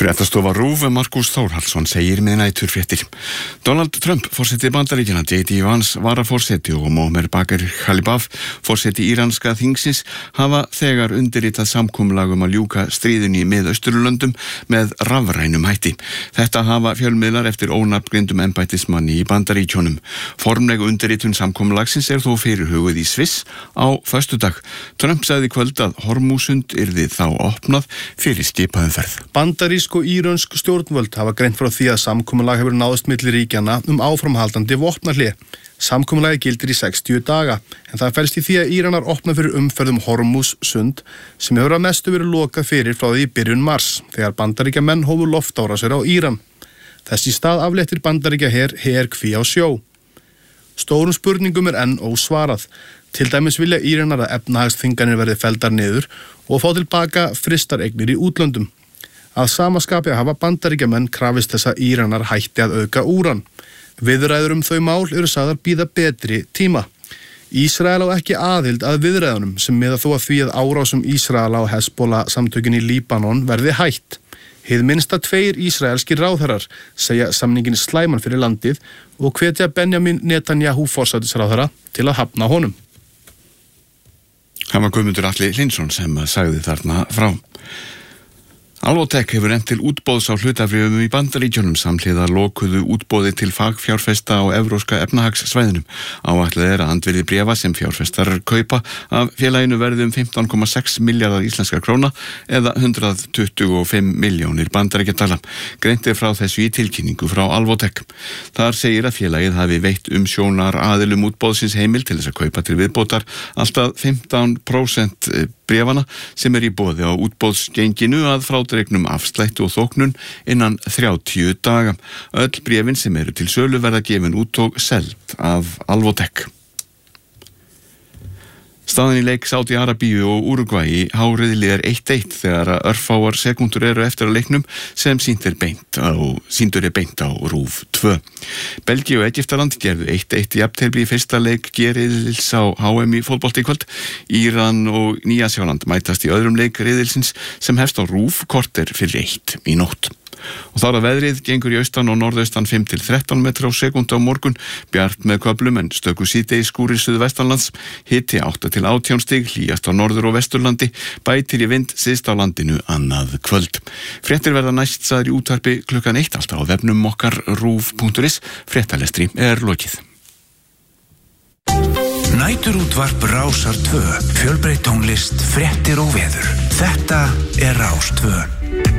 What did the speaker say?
Fréttastofa RÚV Markus Þórhallsson segir með næturfréttir. Donald Trump, forseti Bandaríkjanna, J.D. Vance varaforseti og Mohamed Bagher Khalibaf, forseti íranska þingsins, hafa þegar undirritað samkomulag að ljúka stríðunni í Mið-Austurlöndum með rafrænum hætti. Þetta hafa fjölmiðlar eftir ónafngreindum embættismanni í Bandaríkjunum. Formleg undirritun samkomulagsins þó fyrirhuguð í Sviss á föstudag. Trump sagði í kvöld að Hormúsund yrði þá opnað fyrir skipaumferð. Bandarísk og írönsk stjórnvöld hafa greint frá því að samkomulag hefur náðst milli ríkjanna áframhaldandi vopnahlé. Samkomulagi gildir í 60 daga, en það felst í því að Íranar opna fyrir umferð Hormússund sem hefur að mestu verið lokað fyrir frá því í byrjun mars, þegar Bandaríkjamenn hófu loftárásir á Íran. Þess í stað afléttir Bandaríkjaher herkví á sjó. Stórum spurningum enn ósvarað. Til dæmis vilja Íranar að efnahagsþvinganir verði felldar niður og fá tilbaka fristareignir í útlöndum. Að sama skapi hafa Bandaríkjamenn krafist þess að Íranar hætti að auka úran. Viðræður þau mál eru sagðar bíða betri tíma. Ísrael á ekki aðild að viðræðunum sem miða þó að því að árásum Ísrael á Hezbollah samtökin í Líbanon verði hætt. Hið minnsta 2 ísraelskir ráðherrar segja samningin slæman fyrir landið og hvetja Benjamin Netanyahu forsætisráðherra til að hafna honum. Það var Guðmundur Atli Hlynsson sem sagði þarna frá. Alvotech hefur efnt til útboðs á hlutafrifum í Bandaríkjunum samhliða lokuðu útboði til fagfjárfesta á evrópska efnahagssvæðinum. Áætlað að andvirði bréfa sem fjárfestar kaupa af félaginu verði 15,6 milljarðar íslenskra króna eða 125 milljónir bandaríkjadala. Greint frá þessu í tilkynningu frá Alvotech. Þar segir að félagið hafi veitt umsjónar aðilum útboðsins heimild til þess að kaupa til viðbótar alltaf 15% bréfana sem í boði á útboðsgenginu að frádregnum afslætti og þóknun innan 30 daga. Öll bréfin sem eru til sölu verða gefin út og selt af Alvotech. Staðan í leik Sádi-Arabíu og Úrúgvæ í háriðli 1-1 þegar örfáar sekúndur eru eftir að leiknum sem sýndur er beint á RÚV 2. Belgía og Egyptaland gerðu 1-1 jafntefli í fyrsta leik G-riðils á HM í fótbolta í kvöld. Íran og Nýja-Sjáland mætast í öðrum leik riðilsins sem hefst á RÚV korter fyrir 1 í nótt. Og þá að veðrið gengur í austan og norðaustan 5-13 metra á sekúndu á morgun, bjart með köflum en stöku síðdegis skúrir suðvestanlands, hiti 8-18 stig, hlýjast á norður- og vesturlandi, bætir í vind syðst á landinu annað kvöld. Fréttir verða næst sagðar í útvarpi klukkan 1 alltaf á vefnum okkar rúv.is. Fréttalestri lokið. Næturútvarp Rásar 2, fjölbreytt tónlist, fréttir og veður. Þetta Rás 2.